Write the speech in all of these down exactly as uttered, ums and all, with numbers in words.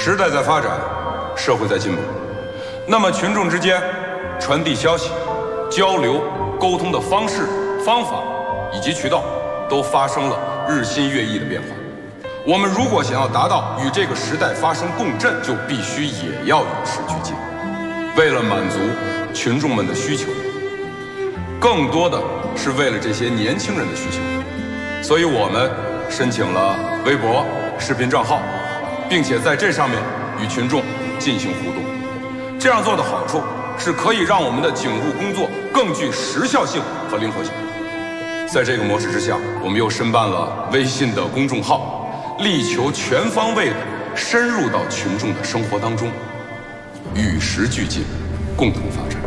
时代在发展，社会在进步，那么群众之间传递消息、交流、沟通的方式、方法以及渠道都发生了日新月异的变化。我们如果想要达到与这个时代发生共振，就必须也要与时俱进。为了满足群众们的需求，更多的是为了这些年轻人的需求，所以我们申请了微博、视频账号，并且在这上面与群众进行互动。这样做的好处是可以让我们的警务工作更具时效性和灵活性。在这个模式之下，我们又申办了微信的公众号，力求全方位的深入到群众的生活当中，与时俱进，共同发展。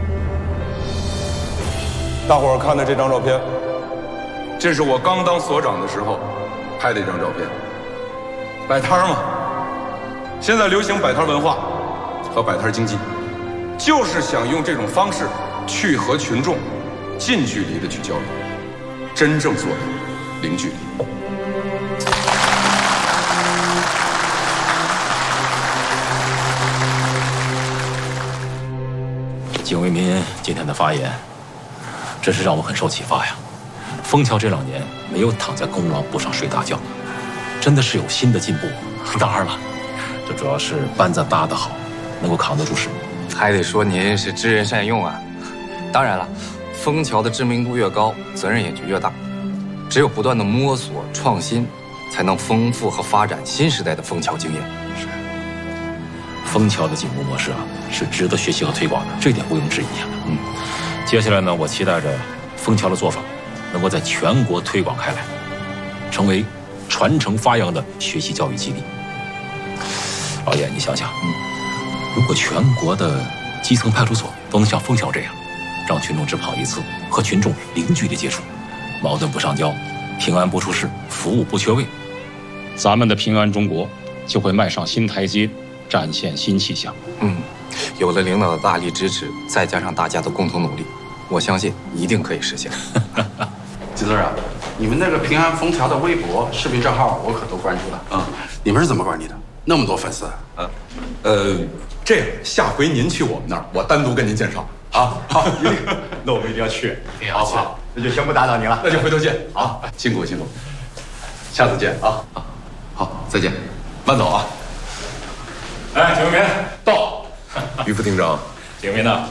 大伙儿看的这张照片，这是我刚当所长的时候拍的一张照片。摆摊儿嘛，现在流行摆摊文化和摆摊经济，就是想用这种方式去和群众近距离的去交流，真正做到零距离。 警卫民今天的发言，真是让我很受启发呀。枫桥这两年没有躺在功劳簿上睡大觉，真的是有新的进步。当然了，这主要是班子搭得好，能够扛得住使命。 还得说您是知人善用啊。当然了，枫桥的知名度越高，责任也就越大。只有不断的摸索创新，才能丰富和发展新时代的枫桥经验。 是。枫桥的警务模式啊，是值得学习和推广的，这一点毋庸置疑啊。嗯。接下来呢，我期待着枫桥的做法能够在全国推广开来，成为传承发扬的学习教育基地。老叶，你想想，嗯，如果全国的基层派出所都能像枫桥这样，让群众只跑一次，和群众零距离接触，矛盾不上交，平安不出事，服务不缺位， 咱们的平安中国就会迈上新台阶，展现新气象。 嗯，有了领导的大力支持，再加上大家的共同努力，我相信一定可以实现。 吉德啊，你们那个平安枫桥的微博、视频账号我可都关注了。嗯，你们是怎么管理的？那么多粉丝？ 呃，呃，这样，下回您去我们那儿，我单独跟您介绍。啊，好，一定。那我们一定要去， 一定要去。那就先不打扰您了， 那就回头见。好，辛苦辛苦，下次见啊。啊，好，再见，慢走啊。 哎，警卫民到。 于副厅长， 警卫民呢？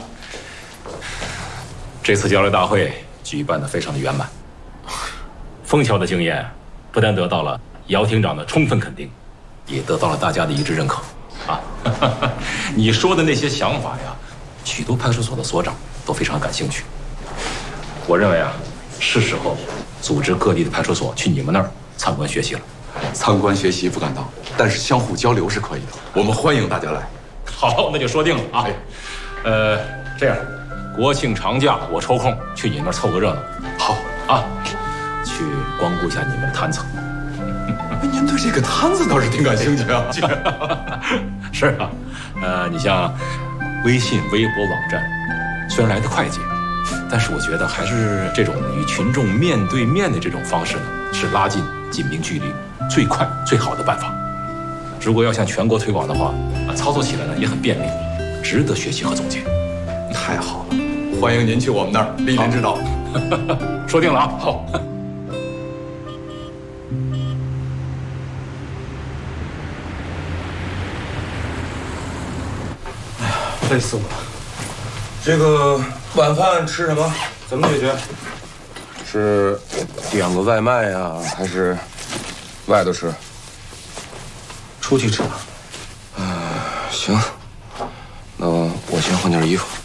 这次交流大会举办得非常的圆满。枫桥的经验不但得到了姚厅长的充分肯定，也得到了大家的一致认可。啊，你说的那些想法呀，许多派出所的所长都非常感兴趣。我认为啊，是时候组织各地的派出所去你们那儿参观学习了。 参观学习不敢当，但是相互交流是可以的。我们欢迎大家来。 好，那就说定了啊。呃，这样，国庆长假我抽空去你们那儿凑个热闹。 好啊，去光顾一下你们的摊子。 您对这个摊子倒是挺感兴趣啊。 是啊，呃，你像微信、微博网站，虽然来得快捷，但是我觉得还是这种与群众面对面的这种方式呢，是拉近警民距离最快最好的办法。如果要向全国推广的话，啊，操作起来呢也很便利，值得学习和总结。 太好了，欢迎您去我们那儿莅临指导。 说定了啊，好。 累死我了。这个晚饭吃什么？怎么解决？ 是点个外卖呀，还是外头吃？ 出去吃吧。 啊，行，那我先换件衣服。